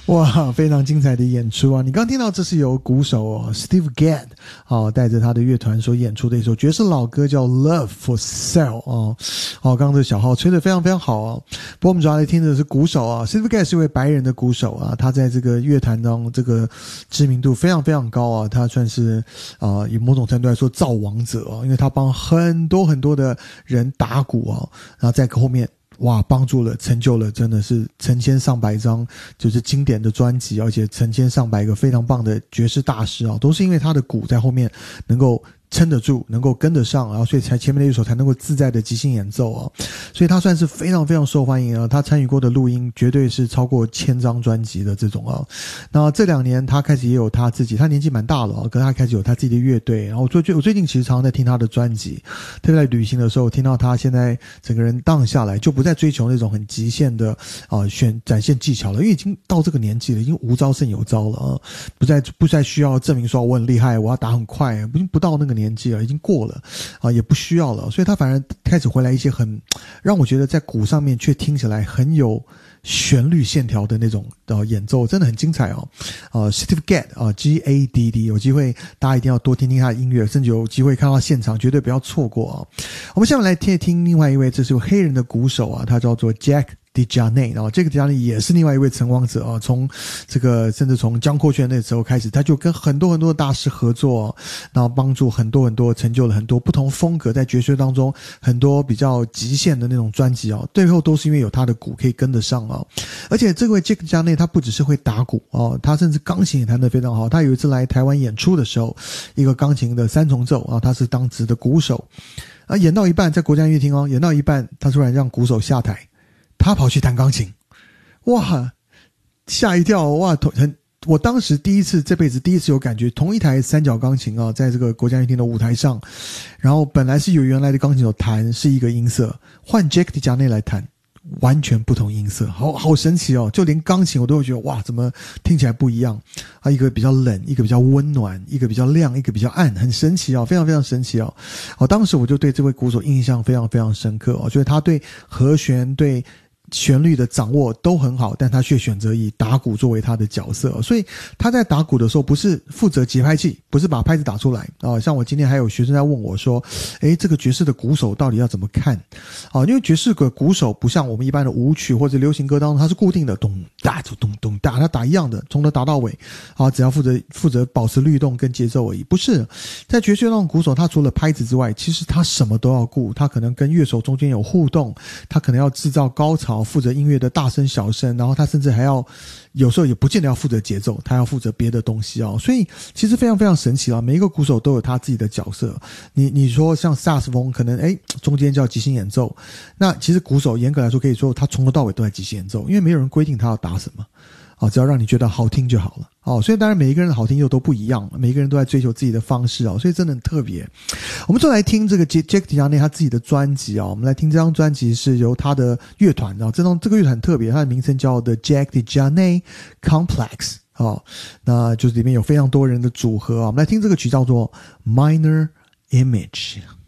哇，非常精彩的演出啊！你刚听到这是由鼓手Steve Gadd 带着他的乐团所演出的一首爵士老歌，叫 Love for Sale 刚刚这小号吹得非常非常好啊！不过我们主要来听的是鼓手Steve Gadd 是一位白人的鼓手他在这个乐坛当中这个知名度非常非常高他算是以某种程度来说造王者因为他帮很多很多的人打鼓然后在后面帮助了成就了真的是成千上百张就是经典的专辑，而且成千上百个非常棒的爵士大师都是因为他的鼓在后面能够撑得住，能够跟得上，然后所以才前面的一首才能够自在的即兴演奏所以他算是非常非常受欢迎他参与过的录音绝对是超过1000张专辑的这种那这2年他开始也有他自己，他年纪蛮大了可是他开始有他自己的乐队，然后我最近其实常常在听他的专辑，特别在旅行的时候听到他现在整个人荡下来，就不再追求那种很极限的展现技巧了，因为已经到这个年纪了，已经无招胜有招了不再需要证明说我很厉害，我要打很快，已经不到那个年纪了，已经过了也不需要了，所以他反而开始回来一些很让我觉得在鼓上面却听起来很有旋律线条的那种演奏，真的很精彩Steve Gadd Gadd 有机会大家一定要多听听他的音乐，甚至有机会看到现场绝对不要错过我们下面来听另外一位，这是黑人的鼓手他叫做 Jack DeJohnette 这个 DeJohnette 也是另外一位成王者从这个甚至从江阔圈那时候开始，他就跟很多很多的大师合作然后帮助很多很多，成就了很多不同风格在爵士当中很多比较极限的那种专辑最后都是因为有他的鼓可以跟得上而且这位 Jack DeJohnette 他不只是会打鼓他甚至钢琴也弹得非常好，他有一次来台湾演出的时候，一个钢琴的3重奏他是当值的鼓手演到一半，在国家音乐厅演到一半，他突然让鼓手下台，他跑去弹钢琴，哇，吓一跳我当时这辈子第一次有感觉，同一台3角钢琴在这个国家音乐厅的舞台上，然后本来是有原来的钢琴手弹是一个音色，换 Jack DeJohnette 来弹完全不同音色，好神奇就连钢琴我都会觉得哇，怎么听起来不一样一个比较冷，一个比较温暖，一个比较亮，一个比较暗，很神奇非常非常神奇当时我就对这位鼓手印象非常非常深刻觉得他对和弦对旋律的掌握都很好，但他却选择以打鼓作为他的角色所以他在打鼓的时候不是负责节拍器，不是把拍子打出来像我今天还有学生在问我说这个爵士的鼓手到底要怎么看因为爵士的鼓手不像我们一般的舞曲或者流行歌当中它是固定的咚哒咚咚哒，他打一样的从头打到尾只要负责保持律动跟节奏而已，不是在爵士那种鼓手，他除了拍子之外其实他什么都要顾，他可能跟乐手中间有互动，他可能要制造高潮，负责音乐的大声小声，然后他甚至还要有时候也不见得要负责节奏，他要负责别的东西所以其实非常非常神奇每一个鼓手都有他自己的角色。你说像萨克斯风可能中间叫即兴演奏，那其实鼓手严格来说可以说他从头到尾都在即兴演奏，因为没有人规定他要打什么只要让你觉得好听就好了所以当然每一个人的好听又都不一样，每一个人都在追求自己的方式所以真的很特别。我们就来听这个 Jack DeJohnette 他自己的专辑我们来听这张专辑是由他的乐团这个乐团很特别，它的名称叫 The Jack DeJohnette Complex那就是里面有非常多人的组合我们来听这个曲叫做 Minor Image。